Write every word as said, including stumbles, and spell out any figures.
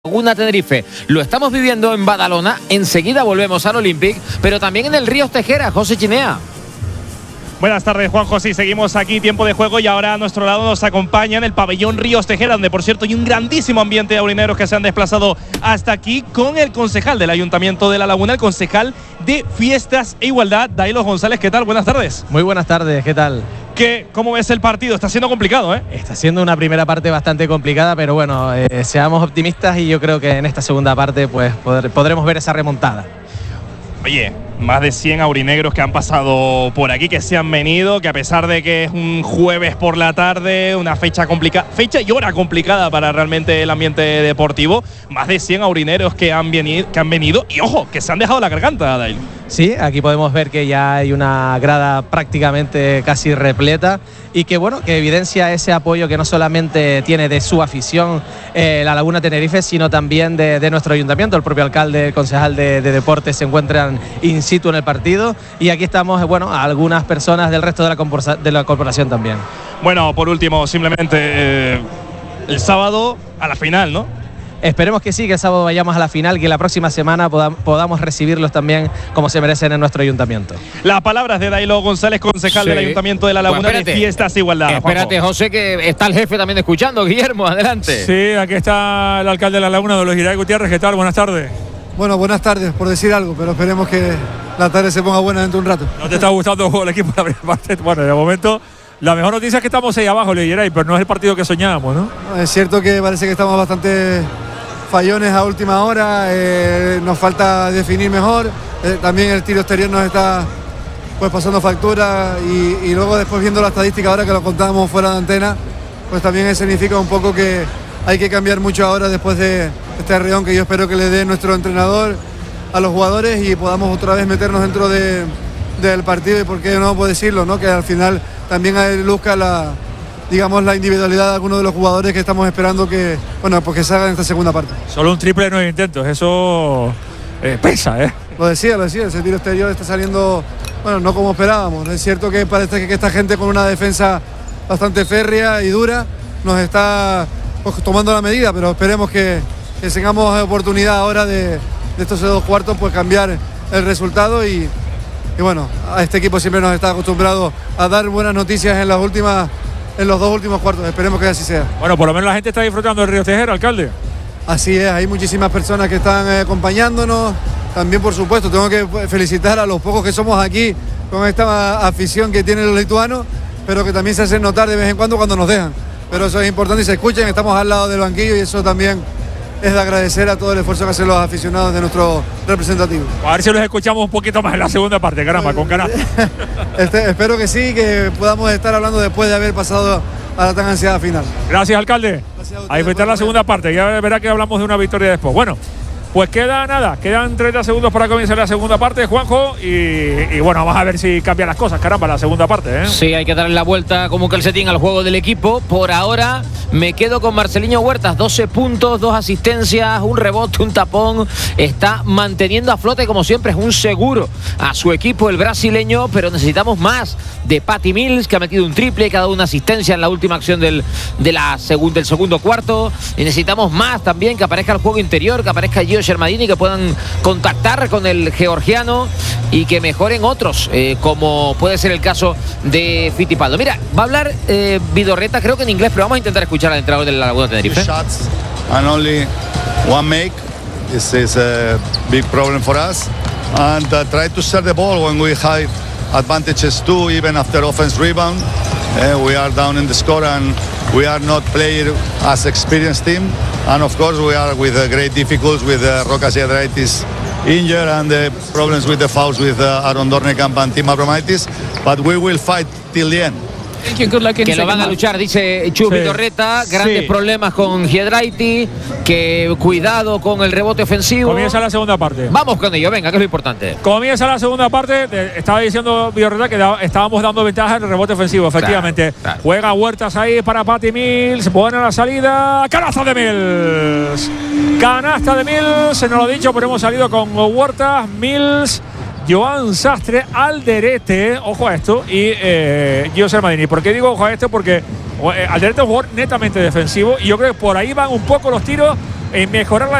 Laguna Tenerife. Lo estamos viviendo en Badalona, enseguida volvemos al Olympic, pero también en el Ríos Tejera. José Chinea. Buenas tardes, Juanjo. Sí, seguimos aquí, tiempo de juego, y ahora a nuestro lado nos acompaña en el pabellón Ríos Tejera, donde por cierto hay un grandísimo ambiente de aurineros que se han desplazado hasta aquí con el concejal del Ayuntamiento de La Laguna, el concejal de Fiestas e Igualdad, Dailo González. ¿Qué tal? Buenas tardes. Muy buenas tardes, ¿qué tal? ¿Qué, ¿Cómo ves el partido? Está siendo complicado, ¿eh? Está siendo una primera parte bastante complicada, pero bueno, eh, seamos optimistas y yo creo que en esta segunda parte pues poder, podremos ver esa remontada. Oye, más de cien aurinegros que han pasado por aquí, que se han venido, que a pesar de que es un jueves por la tarde, una fecha complicada, fecha y hora complicada para realmente el ambiente deportivo, más de cien aurineros que han venido, que han venido y ojo, que se han dejado la garganta, Dail. Sí, aquí podemos ver que ya hay una grada prácticamente casi repleta y que bueno, que evidencia ese apoyo que no solamente tiene de su afición eh, la Laguna Tenerife, sino también de, de nuestro ayuntamiento. El propio alcalde, el concejal de, de deportes se encuentran in situ en el partido y aquí estamos, bueno, algunas personas del resto de la, de la corporación también. Bueno, por último, simplemente eh, el sábado a la final, ¿no? Esperemos que sí, que el sábado vayamos a la final, que la próxima semana podam podamos recibirlos también como se merecen en nuestro ayuntamiento. Las palabras de Dailo González, concejal sí. del Ayuntamiento de La Laguna, pues de Fiestas e Igualdad. Espérate, Juanjo. José, que está el jefe también escuchando. Guillermo, adelante. Sí, aquí está el alcalde de La Laguna, don Luis Giray Gutiérrez. ¿Qué tal? Buenas tardes. Bueno, buenas tardes, por decir algo, pero esperemos que la tarde se ponga buena dentro de un rato. ¿No te está gustando el equipo la primera parte? Bueno, de momento, la mejor noticia es que estamos ahí abajo, Luis Giray, pero no es el partido que soñábamos, ¿no? No, es cierto que parece que estamos bastante fallones a última hora, eh, nos falta definir mejor, eh, también el tiro exterior nos está pues pasando factura y, y luego después viendo la estadística ahora que lo contábamos fuera de antena, pues también significa un poco que hay que cambiar mucho ahora después de este arreón que yo espero que le dé nuestro entrenador a los jugadores y podamos otra vez meternos dentro de, del partido y por qué no puedo decirlo, ¿no? Que al final también luzca la digamos la individualidad de algunos de los jugadores que estamos esperando que, bueno, pues que salgan en esta segunda parte. Solo un triple de nueve intentos, eso eh, pesa, ¿eh? Lo decía, lo decía, ese tiro exterior está saliendo, bueno, no como esperábamos. Es cierto que parece que esta gente con una defensa bastante férrea y dura nos está pues, tomando la medida, pero esperemos que, que tengamos oportunidad ahora de, de estos dos cuartos pues cambiar el resultado y, y bueno, a este equipo siempre nos está acostumbrado a dar buenas noticias en las últimas en los dos últimos cuartos, esperemos que así sea. Bueno, por lo menos la gente está disfrutando del Ríos Tejera, alcalde. Así es, hay muchísimas personas que están eh, acompañándonos, también por supuesto tengo que felicitar a los pocos que somos aquí con esta afición que tienen los lituanos, pero que también se hacen notar de vez en cuando cuando nos dejan, pero eso es importante y se escuchan, estamos al lado del banquillo y eso también es de agradecer a todo el esfuerzo que hacen los aficionados de nuestro representativo. A ver si los escuchamos un poquito más en la segunda parte, caramba, con ganas. Este, espero que sí, que podamos estar hablando después de haber pasado a la tan ansiada final. Gracias, alcalde. Gracias a, a disfrutar la segunda parte, ya verá que hablamos de una victoria después. Bueno, pues queda nada, quedan treinta segundos para comenzar la segunda parte, Juanjo, y, y bueno, vamos a ver si cambian las cosas, caramba, la segunda parte, ¿eh? Sí, hay que darle la vuelta como calcetín al juego del equipo. Por ahora me quedo con Marceliño Huertas, doce puntos, dos asistencias, un rebote, un tapón. Está manteniendo a flote, como siempre, es un seguro a su equipo, el brasileño, pero necesitamos más de Patty Mills, que ha metido un triple, que ha dado una asistencia en la última acción del, de la segun, del segundo cuarto. Y necesitamos más también, que aparezca el juego interior, que aparezca Gio Shermadini, que puedan contactar con el georgiano y que mejoren otros, eh, como puede ser el caso de Fittipaldo. Mira, va a hablar eh, Vidorreta, creo que en inglés, pero vamos a intentar escuchar al entrenador de la Laguna Tenerife. Shots and only one make. This is a big problem for us. And uh, try to share the ball when we have advantages too, even after offense rebound. Uh, we are down in the score and we are not playing as experienced team. And of course we are with uh, great difficulties with uh, Rokas Giedraitis injured and the problems with the fouls with uh, Aaron Dornekamp and Tim Abromaitis. But we will fight till the end. Que lo van a luchar, dice Chus sí. Vidorreta. Grandes sí. problemas con Giedraitis. Que cuidado con el rebote ofensivo. Comienza la segunda parte. Vamos con ello, venga, que es lo importante. Comienza la segunda parte. Estaba diciendo Vidorreta que da, estábamos dando ventaja en el rebote ofensivo, efectivamente. Claro, claro. Juega Huertas ahí para Patty Mills. Buena la salida. Canasta de Mills. Canasta de Mills. Se nos lo ha dicho, pero hemos salido con Huertas, Mills, Joan Sastre, Alderete, ojo a esto, y eh, Gio Shermadini. ¿Por qué digo ojo a esto? Porque eh, Alderete es un jugador netamente defensivo y yo creo que por ahí van un poco los tiros en mejorar la